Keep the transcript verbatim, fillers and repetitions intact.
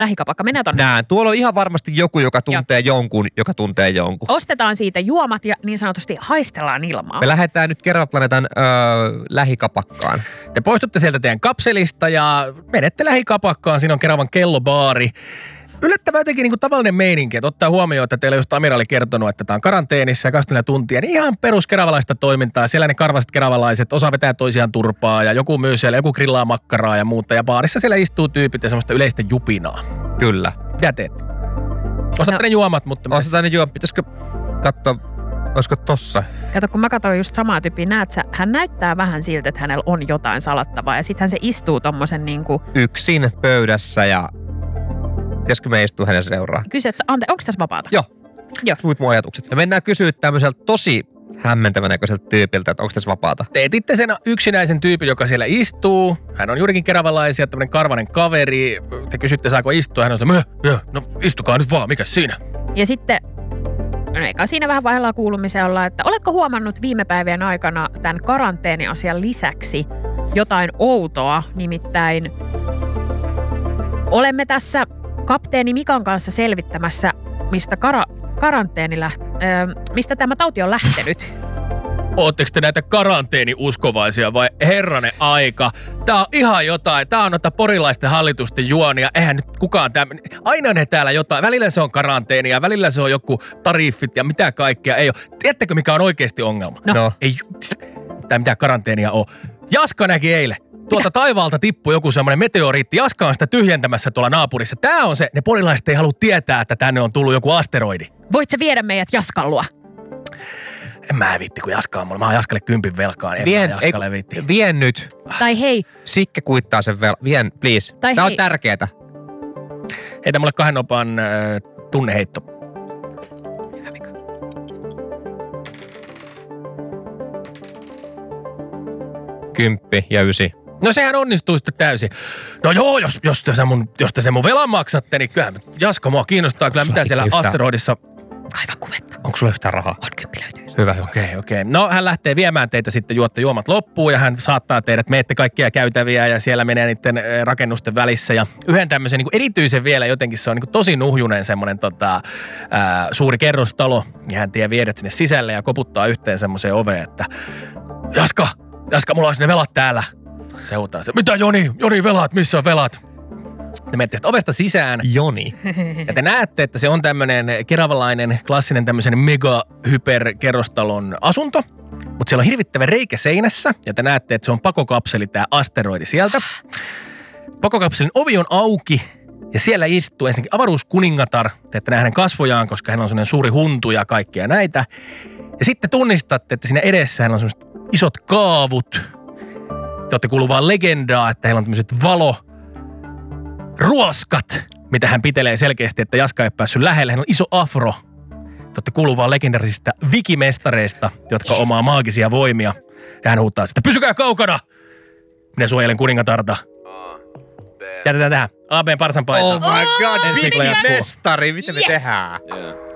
lähikapakka, mennään tonne. Näin, tuolla on ihan varmasti joku, joka tuntee Joo. jonkun, joka tuntee jonkun. Ostetaan siitä juomat ja niin sanotusti haistellaan ilmaa. Me lähdetään nyt Keravan-planeetan öö, lähikapakkaan. Te poistutte sieltä teidän kapselista ja menette lähikapakkaan. Siinä on Keravan kellobaari. Yllättävän jotenkin niin kuin tavallinen meininki, että ottaa huomioon, että teillä just amiraali kertonut, että tämä on karanteenissa ja kaksikymmentä tuntia, niin ihan perus keravalaista toimintaa. Siellä ne karvaset keravalaiset, osa vetää toisiaan turpaa ja joku myy siellä, joku grillaa makkaraa ja muuta. Ja baarissa siellä istuu tyypit ja semmoista yleistä jupinaa. Kyllä. Mitä teet? Ostatte no, ne juomat, mutta... Ostetaan ne juomat. Pitäisikö katsoa, olisiko tossa? Kato, kun mä katsoin just samaa tyyppiä, näet sä, hän näyttää vähän siltä, että hänellä on jotain salattavaa. Ja sittenhän se istuu tommosen niinku... Yksin pöydässä ja... Pitäisikö me istua hänen seuraan? Kysy, että ante, onko tässä vapaata? Joo. Joo. Suit mun ajatukset. Ja mennään kysyä tämmöiseltä tosi hämmentävän näköiseltä tyypiltä, että onko tässä vapaata. Te etitte sen yksinäisen tyypin, joka siellä istuu. Hän on juurikin keravalaisia, tämmöinen karvanen kaveri. Te kysytte, saako istua. Hän on se, joo, no istukaa nyt vaan, mikäs siinä? Ja sitten, no eikä siinä vähän vaihdellaan kuulumisen olla, että oletko huomannut viime päivien aikana tämän karanteeniasian lisäksi jotain outoa, nimittäin olemme tässä kapteeni Mikan kanssa selvittämässä, mistä kara- karanteeni läht- öö, mistä tämä tauti on lähtenyt. Ootteko te näitä karanteeniuskovaisia vai herranen aika? Tää on ihan jotain. Tää on noita porilaisten hallitusten juonia. Eihän nyt kukaan tämmönen. Aina ne täällä jotain. Välillä se on karanteeni ja välillä se on joku tariffit ja mitä kaikkea ei ole. Tiedättekö mikä on oikeasti ongelma? No. no. Ei tää mitään karanteenia ole. Jaska näki eilen. Tuolta Mitä? taivaalta tippui joku semmoinen meteoriitti. Jaska on sitä tyhjentämässä tuolla naapurissa. Tää on se. Ne porilaiset ei halua tietää, että tänne on tullut joku asteroidi. Voit sä viedä meidät Jaskan luo? En mä viitti, kun Jaska on mulla. Mä oon Jaskalle kympin velkaan. En vien, Jaskalle ei, viitti. Vien nyt. Tai hei. Sikke kuittaa sen vel... Vien, please. Tai Tää hei. on tärkeetä. Heitä mulle kahden nopan äh, tunneheitto. Kymppi ja ysi. No sehän onnistuu sitten täysin. No joo, jos, jos, te, mun, jos te sen mun velan maksatte, niin kyllähän Jaska mua kiinnostaa kyllä, mitä siellä yhtään asteroidissa... Aivan kuvetta. Onko sulla yhtään rahaa? On, kymppi löytyy. Hyvä, hyvä. Okei, okay, okei. Okay. No hän lähtee viemään teitä sitten juotte juomat loppuun ja hän saattaa teidät, meette kaikkia käytäviä ja siellä menee niiden rakennusten välissä. Ja yhden tämmöisen niin kuin erityisen vielä jotenkin se on niin kuin tosi nuhjunen semmoinen tota, ää, suuri kerrostalo. Ja hän tie viedät sinne sisälle ja koputtaa yhteen semmoiseen oveen, että Jaska, Jaska, mulla olisi ne velat täällä. Se huutaa se, mitä Joni, Joni velat, missä on velat? Te menette sitten ovesta sisään. Joni. Ja te näette, että se on tämmöinen keravalainen, klassinen tämmöisen mega-hyperkerrostalon asunto. Mutta siellä on hirvittävä reikä seinässä. Ja te näette, että se on pakokapseli, tämä asteroidi sieltä. Pakokapselin ovi on auki. Ja siellä istuu ensinnäkin avaruuskuningatar. Te ette näe hänen kasvojaan, koska hän on semmoinen suuri huntu ja kaikkea näitä. Ja sitten tunnistatte, että siinä edessä hän on semmoiset isot kaavut. Te olette kuullut vaan legendaa, että heillä on tämmöiset valo... ruoskat, mitä hän pitelee selkeästi, että Jaska ei päässyt lähelle. Hän on iso afro. Te olette kuullut vaan legendarisista vikimestareista, jotka yes. omaa maagisia voimia. Ja hän huutaa sitä, pysykää kaukana! Minä suojelen kuningatarta. Jätetään tähän. A B:n parsan paita. Oh my god, vikimestari, mitä yes. me tehdään? Yeah.